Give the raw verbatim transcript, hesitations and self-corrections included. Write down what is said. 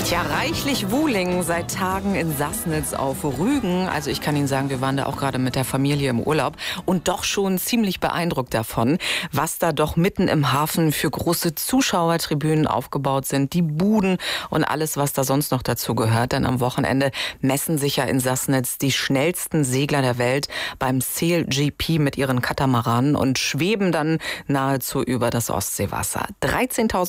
Tja, reichlich Wuling seit Tagen in Sassnitz auf Rügen. Also ich kann Ihnen sagen, wir waren da auch gerade mit der Familie im Urlaub und doch schon ziemlich beeindruckt davon, was da doch mitten im Hafen für große Zuschauertribünen aufgebaut sind, die Buden und alles, was da sonst noch dazu gehört. Denn am Wochenende messen sich ja in Sassnitz die schnellsten Segler der Welt beim Sail G P mit ihren Katamaranen und schweben dann nahezu über das Ostseewasser. dreizehntausend